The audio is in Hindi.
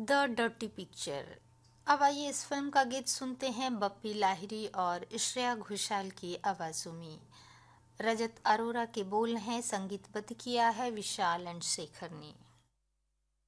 The dirty picture. अब आइए इस फिल्म का गीत सुनते हैं बप्पी लाहिरी और श्रेया घोषाल की आवाज़ों में। रजत अरोरा के बोल हैं, संगीतबद्ध किया है विशाल एंड शेखर ने।